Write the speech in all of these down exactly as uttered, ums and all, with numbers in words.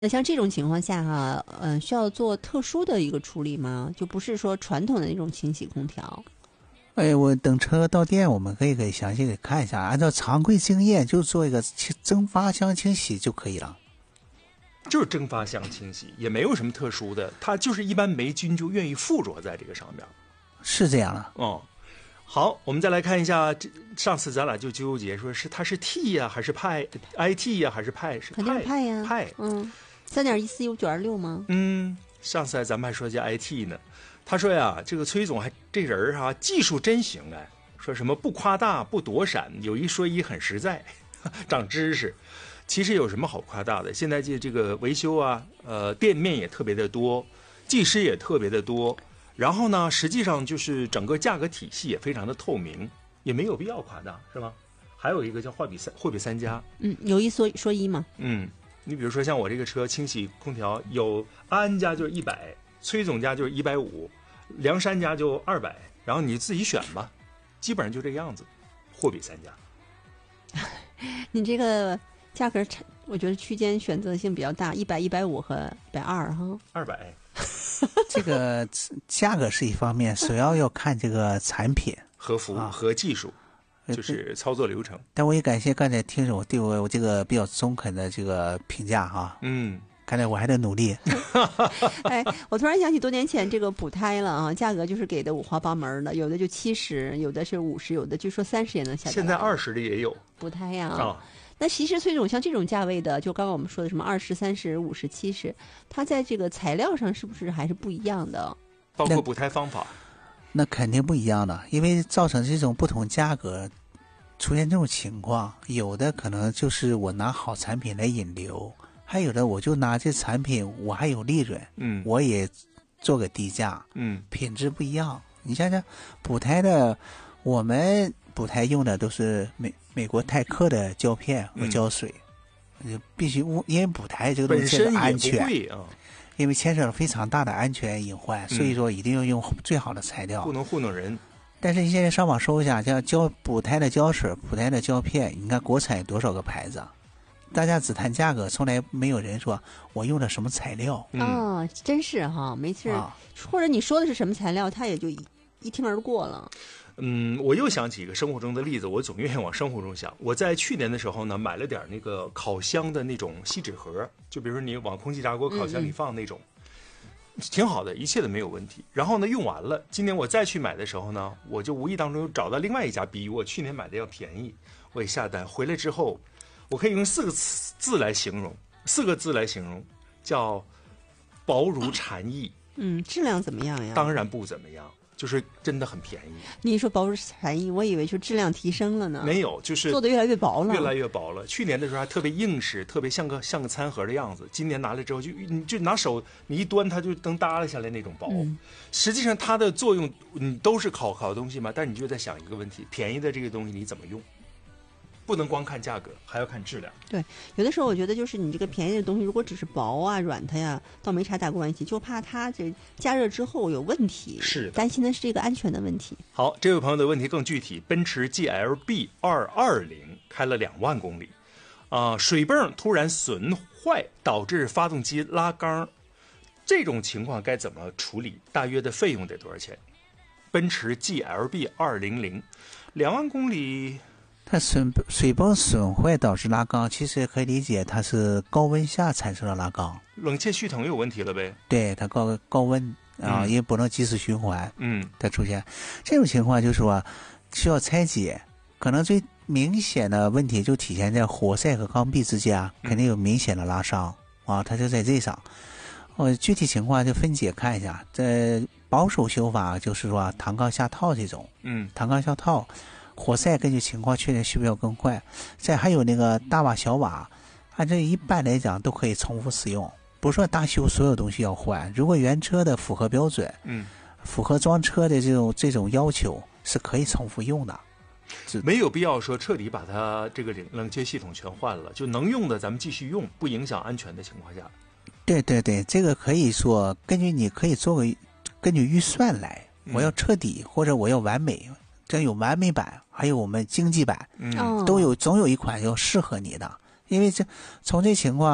那像这种情况下哈，嗯、呃，需要做特殊的一个处理吗？就不是说传统的那种清洗空调。 哎，我等车到店，我们可以给详细给看一下，按照常规经验就做一个蒸发箱清洗就可以了。 就是蒸发箱清洗，也没有什么特殊的，它就是一般霉菌就愿意附着在这个上面。 是这样的。 哦，好，我们再来看一下，这上次咱俩就纠结说是它是 T 呀、啊、还是派 I T 呀、啊、还是派？是肯定是派呀。 派， 嗯，三点一四 U 九二六吗？ 嗯，上次咱们还说叫 I T 呢。他说呀，这个崔总还这人哈、啊，技术真行哎，说什么不夸大不躲闪，有一说一很实在，长知识。其实有什么好夸大的？现在这这个维修啊，呃，店面也特别的多，技师也特别的多，然后呢，实际上就是整个价格体系也非常的透明，也没有必要夸大，是吧？还有一个叫货比三货比三家， 嗯，有一说说一嘛。 嗯，你比如说像我这个车清洗空调，有安家就是一百，崔总家就是一百五，梁山家就二百，然后你自己选吧，基本上就这个样子，货比三家。 你这个价格差，我觉得区间选择性比较大，一百、一百五和一百二哈。 二百， 这个价格是一方面，首要要看这个产品和服务、啊、和技术，就是操作流程。 但我也感谢刚才听众对我我这个比较中肯的这个评价哈。 嗯， 看来我还得努力。 哎，我突然想起多年前这个补胎了啊，价格就是给的五花八门的，有的就七十，有的是五十，有的据说三十也能下。 现在二十的也有补胎呀。 啊。 那其实崔总像这种价位的，就刚刚我们说的什么二十、三十、五十、七十，它在这个材料上是不是还是不一样的？ 包括补胎方法， 那肯定不一样的，因为造成这种不同价格出现这种情况，有的可能就是我拿好产品来引流，还有的我就拿这产品我还有利润， 嗯， 我也做个低价， 嗯， 品质不一样。你想想补胎的，我们补胎用的都是美美国泰克的胶片和胶水，嗯、必须因为补胎这个东西是安全， 啊、 因为牵扯了非常大的安全隐患，所以说一定要用最好的材料， 不能糊弄人。 但是你现在上网搜一下，像胶补胎的胶水、补胎的胶片，你看国产有多少个牌子？大家只谈价格，从来没有人说我用的什么材料。 嗯、哦，真是哈，没事、啊，或者你说的是什么材料，他也就一一听而过了。 嗯，我又想起一个生活中的例子，我总愿意往生活中想。我在去年的时候呢，买了点那个烤箱的那种锡纸盒，就比如说你往空气炸锅烤箱里放那种，嗯、挺好的，一切都没有问题。然后呢，用完了，今年我再去买的时候呢，我就无意当中找到另外一家比我去年买的要便宜，我也下单回来之后，我可以用四个字来形容，四个字来形容，叫薄如蝉翼。 嗯，质量怎么样呀？ 当然不怎么样。就是真的很便宜。 你说薄如蝉翼，我以为就质量提升了呢。 没有，就是做的越来越薄了， 越来越薄了。去年的时候还特别硬实，特别像个像个餐盒的样子。今年拿来之后就，你就拿手你一端，它就能耷拉下来那种薄。嗯、实际上它的作用，你都是烤烤东西嘛。但是你就在想一个问题：便宜的这个东西你怎么用？不能光看价格，还要看质量。 对，有的时候我觉得就是你这个便宜的东西，如果只是薄啊、软它呀，倒没啥大关系，就怕它这加热之后有问题。 是， 担心的是这个安全的问题。 好，这位朋友的问题更具体，奔驰 G L B 二二零开了两万公里，啊、呃，水泵突然损坏，导致发动机拉缸，这种情况该怎么处理？大约的费用得多少钱？奔驰 G L B 二零零，两万公里。 它损水泵损坏导致拉缸，其实可以理解，它是高温下产生了拉缸， 冷却系统有问题了呗？ 对，它高高温啊，因为、嗯、不能及时循环， 嗯， 它出现这种情况，就是说需要拆解。可能最明显的问题就体现在活塞和缸壁之间，肯定有明显的拉伤、嗯、啊，它就在这上。呃，具体情况就分解看一下。在保守修法就是说弹缸下套这种， 嗯， 弹缸下套。活塞根据情况确认需不需要更换，再还有那个大瓦小瓦，按这一般来讲都可以重复使用，不是说大修所有东西要换。如果原车的符合标准， 嗯， 符合装车的这种这种要求，是可以重复用的， 没有必要说彻底把它这个冷却系统全换了，就能用的咱们继续用，不影响安全的情况下。 对对对，这个可以说根据你可以做个根据预算来，我要彻底、嗯、或者我要完美。真有完美版，还有我们经济版， 嗯， 都有，总有一款要适合你的。因为这从这情况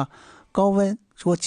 高温如果